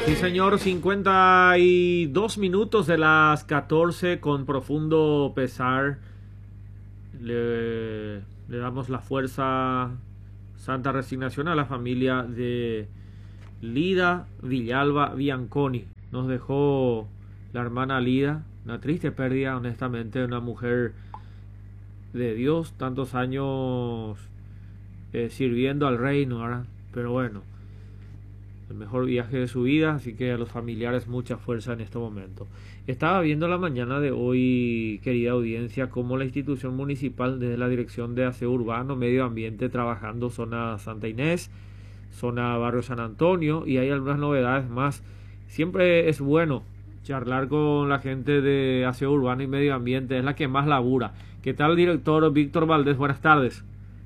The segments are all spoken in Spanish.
Sí, señor, 52 minutos de las 14, con profundo pesar. Le damos la fuerza, santa resignación a la familia de Lida Villalba Bianconi. Nos dejó la hermana Lida, una triste pérdida, honestamente, una mujer de Dios, tantos años sirviendo al reino, ¿verdad? Pero bueno, el mejor viaje de su vida, así que a los familiares mucha fuerza en este momento. Estaba viendo la mañana de hoy, querida audiencia, cómo la institución municipal desde la Dirección de Aseo Urbano, Medio Ambiente, trabajando zona Santa Inés, zona Barrio San Antonio, y hay algunas novedades más. Siempre es bueno charlar con la gente de Aseo Urbano y Medio Ambiente, es la que más labura. ¿Qué tal, director Víctor Valdés? Buenas tardes.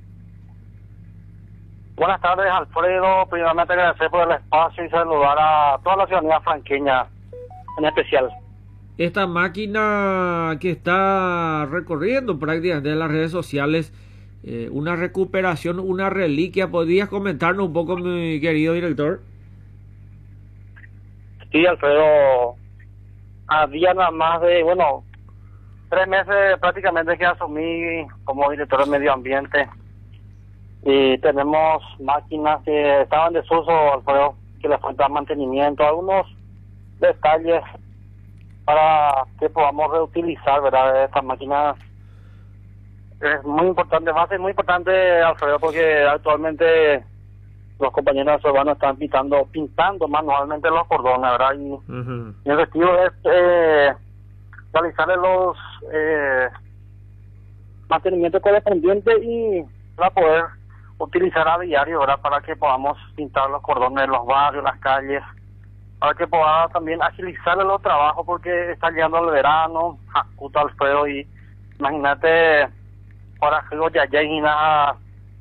Buenas tardes, Alfredo. Primeramente agradecer por el espacio y saludar a toda la ciudadanía franqueña en especial. Esta máquina que está recorriendo prácticamente en las redes sociales, una recuperación, una reliquia, ¿podrías comentarnos un poco, mi querido director? Sí, Alfredo, había nada más de, 3 meses prácticamente que asumí como director de medio ambiente. Y tenemos máquinas que estaban en desuso, Alfredo, que les falta mantenimiento, algunos detalles para que podamos reutilizar, ¿verdad? Estas máquinas es muy importante, va a ser muy importante, Alfredo, porque actualmente los compañeros urbanos están pintando manualmente los cordones, ¿verdad? Y mi objetivo es realizarle los mantenimientos correspondientes y para poder utilizar a diario, ¿verdad? Para que podamos pintar los cordones de los barrios, las calles, para que pueda también agilizarle los trabajos, porque está llegando el verano, Jacuta, Alfredo, y imagínate, para que ya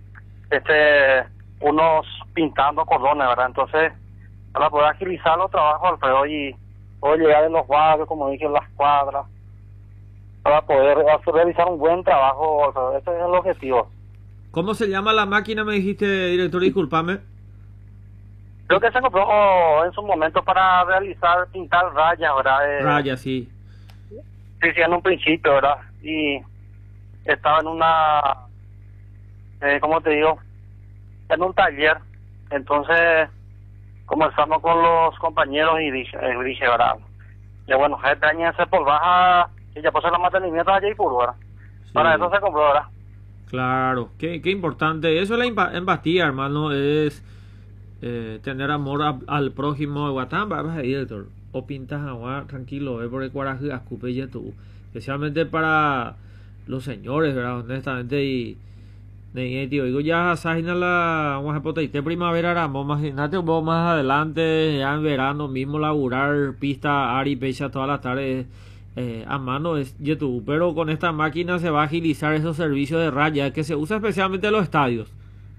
unos pintando cordones, ¿verdad? Entonces, para poder agilizar los trabajos, Alfredo, y poder llegar en los barrios, como dije, en las cuadras, para poder realizar un buen trabajo, Alfredo. Ese es el objetivo. ¿Cómo se llama la máquina, me dijiste, director? Discúlpame. Creo que se compró en su momento para pintar rayas, ¿verdad? Rayas, sí. Sí, en un principio, ¿verdad? Y estaba en una, ¿cómo te digo? En un taller. Entonces, conversamos con los compañeros y dije, ¿verdad? Ya bueno, este año se por baja y ya puse los mantenimientos allá y puro, ¿verdad? Sí. Para eso se compró, ¿verdad? Claro, qué importante. Eso es la empatía, hermano, es tener amor al prójimo. Guatán, director. O pintas agua tranquilo, por el coraje, ascupe y tú. Especialmente para los señores, ¿verdad? Honestamente, y tío, digo, ya sajina la vamos a poteite primavera, ramo, imagínate un poco más adelante, ya en verano mismo, laburar pista, ari, pecha todas las tardes. A mano es YouTube, pero con esta máquina se va a agilizar esos servicios de raya que se usa especialmente en los estadios.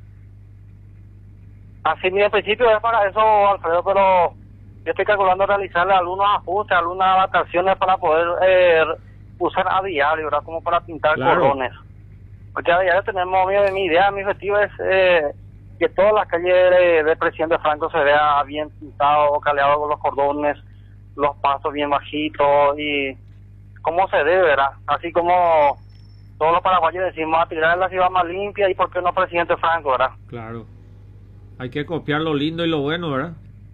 Así mismo, en principio es para eso, Alfredo, pero yo estoy calculando realizarle algunos ajustes, algunas adaptaciones para poder usar a diario, ¿verdad? Como para pintar cordones. Porque a diario tenemos, mi idea, mi objetivo es que toda la calle de Presidente Franco se vea bien pintado, caleado con los cordones, los pasos bien bajitos y como se debe, ¿verdad? Así como todos los paraguayos decimos, a tirar la ciudad más limpia, y por qué no Presidente Franco, ¿verdad? Claro. Hay que copiar lo lindo y lo bueno, ¿verdad?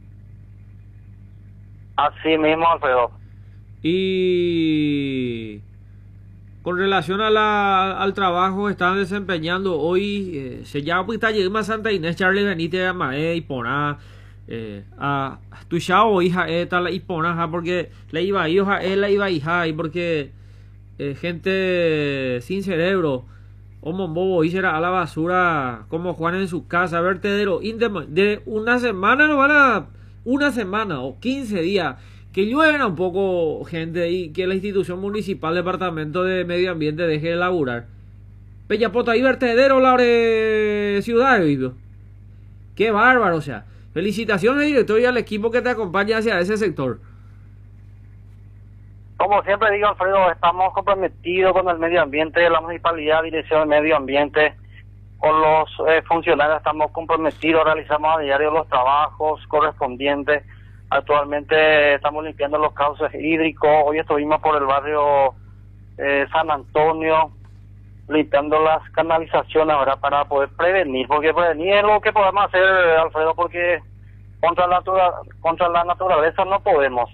Así mismo, Alfredo. Y con relación a al trabajo que están desempeñando hoy, se llama pues taller Santa Inés, Charlie Benítez, Amae y Poná, a tu chavo hija tal y Poná, porque le iba a hija, él la iba a hija, y porque gente sin cerebro, o mombobo, y será a la basura como Juan en su casa, vertedero, de una semana no van a, una semana o 15 días, que llueva un poco gente y que la institución municipal, departamento de medio ambiente deje de laburar. Pellapota y vertedero, la ciudad, vivo. Qué bárbaro, o sea. Felicitaciones, director, y al equipo que te acompaña hacia ese sector. Como siempre digo, Alfredo, estamos comprometidos con el medio ambiente, la municipalidad, dirección de medio ambiente, con los funcionarios estamos comprometidos, realizamos a diario los trabajos correspondientes Actualmente estamos limpiando los cauces hídricos. Hoy estuvimos por el barrio San Antonio limpiando las canalizaciones ahora para poder prevenir, porque prevenir es lo que podemos hacer, Alfredo, porque contra la naturaleza no podemos.